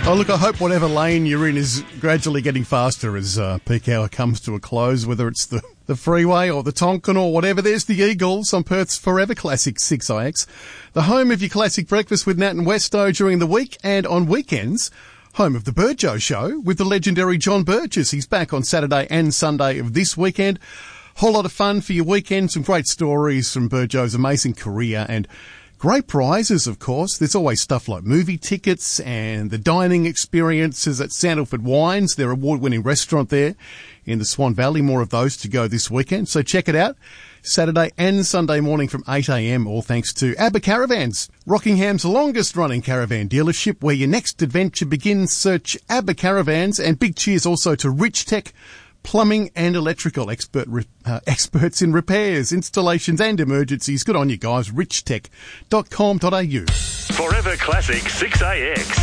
Oh, look, I hope whatever lane you're in is gradually getting faster as peak hour comes to a close, whether it's the freeway or the Tonkin or whatever. There's the Eagles on Perth's Forever Classic 6IX, the home of your classic breakfast with Nat and Westo during the week and on weekends. Home of the Burjo Show with the legendary John Burgess. He's back on Saturday and Sunday of this weekend. Whole lot of fun for your weekend. Some great stories from Burjo's amazing career and great prizes, of course. There's always stuff like movie tickets and the dining experiences at Sandalford Wines, their award-winning restaurant there in the Swan Valley. More of those to go this weekend, so check it out. Saturday and Sunday morning from 8 a.m, all thanks to ABBA Caravans, Rockingham's longest-running caravan dealership. Where your next adventure begins, search ABBA Caravans. And big cheers also to Rich Tech, plumbing and electrical experts in repairs, installations and emergencies. Good on you guys, richtech.com.au. Forever Classic 6AX,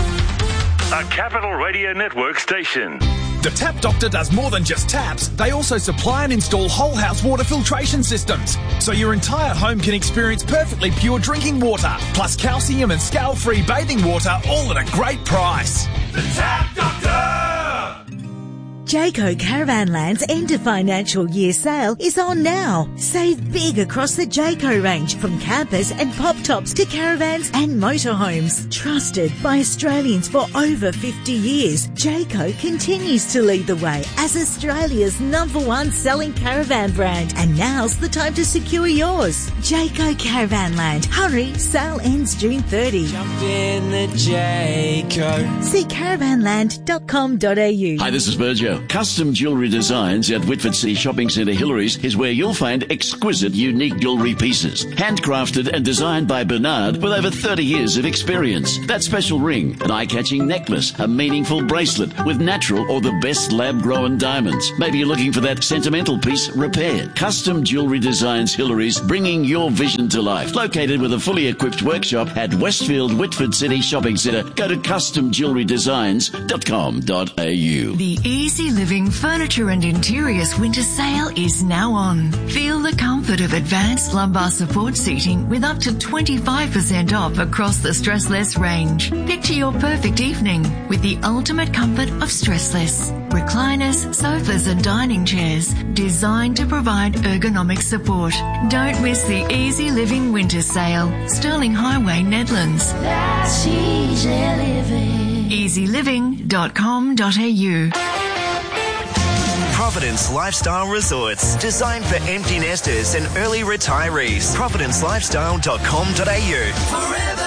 a Capital Radio Network station. The Tap Doctor does more than just taps. They also supply and install whole house water filtration systems, so your entire home can experience perfectly pure drinking water, plus calcium and scale-free bathing water, all at a great price. The Tap Doctor! Jayco Caravanland's end of financial year sale is on now. Save big across the Jayco range, from campers and pop tops to caravans and motorhomes. Trusted by Australians for over 50 years, Jayco continues to lead the way as Australia's #1 selling caravan brand. And now's the time to secure yours. Jayco Caravanland. Hurry, sale ends June 30. Jump in the Jayco. See caravanland.com.au. Hi, this is Burjo. Custom Jewellery Designs at Whitford City Shopping Centre Hillary's is where you'll find exquisite, unique jewellery pieces. Handcrafted and designed by Bernard with over 30 years of experience. That special ring, an eye-catching necklace, a meaningful bracelet with natural or the best lab-grown diamonds. Maybe you're looking for that sentimental piece repaired. Custom Jewellery Designs Hillary's, bringing your vision to life. Located with a fully equipped workshop at Westfield Whitford City Shopping Centre. Go to customjewellerydesigns.com.au. The Easy Living Furniture and Interiors winter sale is now on. Feel the comfort of advanced lumbar support seating with up to 25% off across the Stressless range. Picture your perfect evening with the ultimate comfort of Stressless. Recliners, sofas and dining chairs designed to provide ergonomic support. Don't miss the Easy Living winter sale. Sterling Highway, Nedlands. That's easy living. easyliving.com.au. Providence Lifestyle Resorts, designed for empty nesters and early retirees. providencelifestyle.com.au.